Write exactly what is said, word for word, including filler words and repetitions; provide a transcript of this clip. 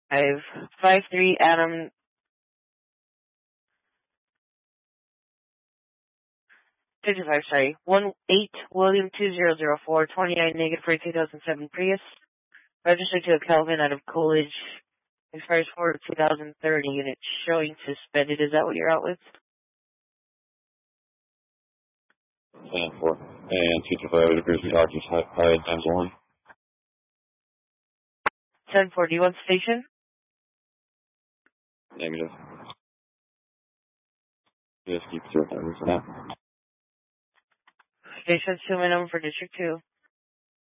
I have five three Adam. fifty-five, sorry. one eight William two zero zero four, twenty-nine negative for a two thousand seven Prius. Registered to a Kelvin out of Coolidge. Expires for two thousand thirty unit showing suspended. Is that what you're out with? ten four. And two two five, it appears the occupants high at times one. ten four, do you want station? Negative. Just keep it to it for now. Station two, my number for District two.